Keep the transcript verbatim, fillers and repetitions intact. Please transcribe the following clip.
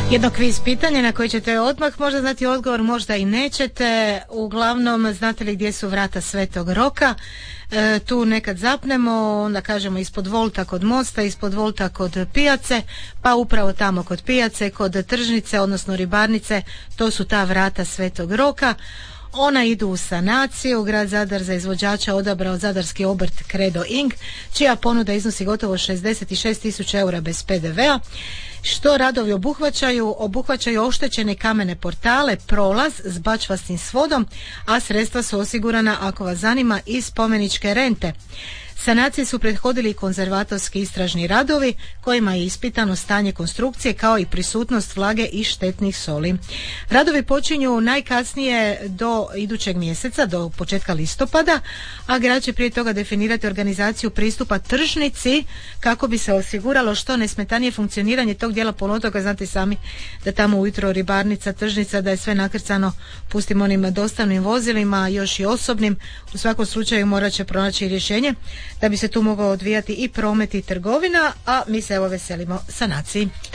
Jedno kviz pitanje na koje ćete odmah možda znati odgovor, možda i nećete. Uglavnom, znate li gdje su vrata Svetog Roka? E, tu nekad zapnemo, onda kažemo ispod Volta kod mosta, ispod Volta kod pijace, pa upravo tamo kod pijace, kod tržnice, odnosno ribarnice, to su ta vrata Svetog Roka. Ona idu u sanaciju. Grad Zadar za izvođača odabrao zadarski obrt Credo Incorporated, čija ponuda iznosi gotovo šezdeset šest tisuća eura bez pe de vea. Što radovi obuhvaćaju? Obuhvaćaju oštećene kamene portale, prolaz s bačvastim svodom, a sredstva su osigurana, ako vas zanima, iz spomeničke rente. Sanacije su prethodili konzervatorski istražni radovi kojima je ispitano stanje konstrukcije kao i prisutnost vlage i štetnih soli. Radovi počinju najkasnije do idućeg mjeseca, do početka listopada, a grad će prije toga definirati organizaciju pristupa tržnici kako bi se osiguralo što nesmetanije funkcioniranje tog dijela poluotoka. Znate sami da tamo ujutro ribarnica, tržnica, da je sve nakrcano pustim onim dostavnim vozilima, još i osobnim. U svakom slučaju morat će pronaći rješenje da bi se tu mogao odvijati i promet i trgovina, a mi se evo veselimo sanaciji.